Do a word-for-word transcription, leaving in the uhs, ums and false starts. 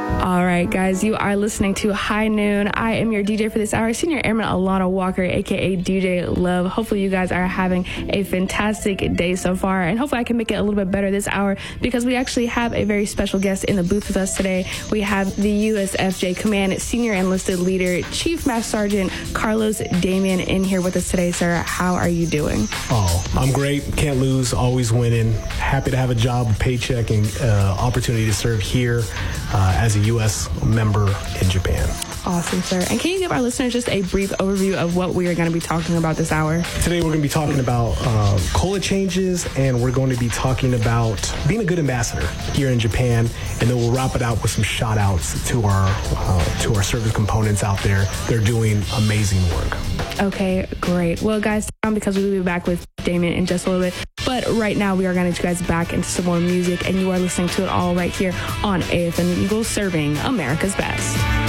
All right, guys, you are listening to High Noon. I am your D J for this hour, Senior Airman Alana Walker, a k a. D J Love. Hopefully you guys are having a fantastic day so far, and hopefully I can make it a little bit better this hour because we actually have a very special guest in the booth with us today. We have the U S F J Command Senior Enlisted Leader, Chief Master Sergeant Carlos Damian in here with us today, sir. How are you doing? Oh, I'm great. Can't lose. Always winning. Happy to have a job, a paycheck, and uh, opportunity to serve here uh, as a U S member in Japan. Awesome, sir. And can you give our listeners just a brief overview of what we are going to be talking about this hour? Today we're going to be talking about uh, C O L A changes, and we're going to be talking about being a good ambassador here in Japan, and then we'll wrap it out with some shout outs to our uh, to our service components out there. They're doing amazing work. Okay, great. Well, guys, because we will be back with Damien in just a little bit. But right now, we are going to get you guys back into some more music, and you are listening to it all right here on A F M Eagle, serving America's best.